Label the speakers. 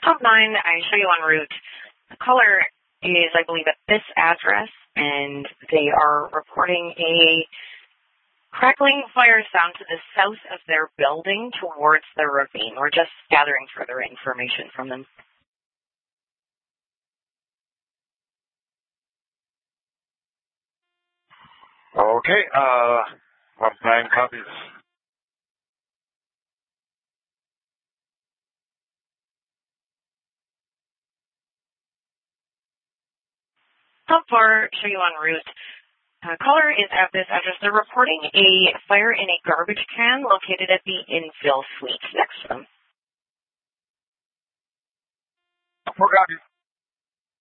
Speaker 1: Top 9, I show you en route. The caller is, I believe, at this address, and they are reporting a crackling fire sound to the south of their building towards the ravine. We're just gathering further information from them.
Speaker 2: Okay, 1-9 copies.
Speaker 1: Top 4, show you en route. Caller is at this address. They're reporting a fire in a garbage can located at the infill suite next to them.
Speaker 2: 4 copies.